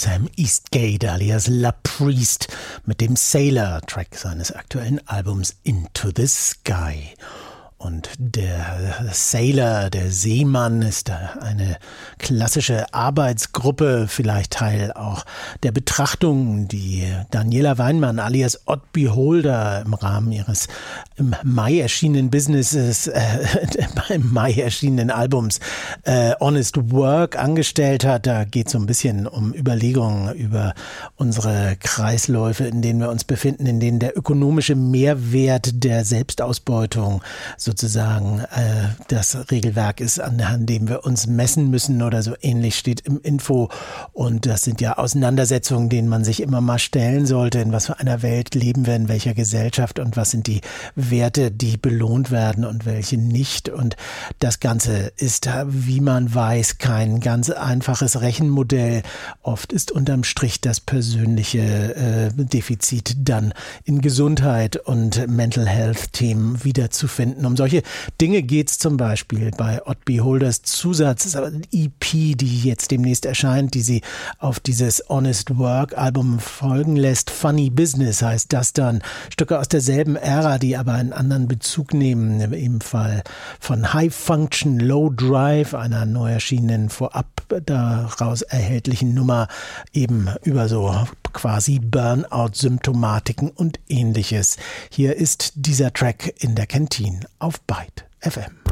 Sam Eastgate alias La Priest mit dem Sailor-Track seines aktuellen Albums Into the Sky. Und der Sailor, der Seemann, ist eine klassische Arbeitsgruppe, vielleicht Teil auch der Betrachtung, die Daniela Weinmann alias Odd Beholder im Rahmen ihres im Mai erschienenen Albums Honest Work angestellt hat. Da geht es so ein bisschen um Überlegungen über unsere Kreisläufe, in denen wir uns befinden, in denen der ökonomische Mehrwert der Selbstausbeutung sozusagen das Regelwerk ist, an dem wir uns messen müssen oder so ähnlich steht im Info. Und das sind ja Auseinandersetzungen, denen man sich immer mal stellen sollte. In was für einer Welt leben wir, in welcher Gesellschaft und was sind die Werte, die belohnt werden und welche nicht. Und das Ganze ist, wie man weiß, kein ganz einfaches Rechenmodell. Oft ist unterm Strich das persönliche Defizit dann in Gesundheit und Mental Health Themen wiederzufinden. Um solche Dinge geht es zum Beispiel bei Odd Beholders Zusatz-EP, die jetzt demnächst erscheint, die sie auf dieses Honest Work Album folgen lässt. Funny Business heißt das dann. Stücke aus derselben Ära, die aber einen anderen Bezug nehmen. Im Fall von High Function, Low Drive, einer neu erschienenen, vorab daraus erhältlichen Nummer, eben über so quasi Burnout-Symptomatiken und ähnliches. Hier ist dieser Track in der Kantine auf Byte FM.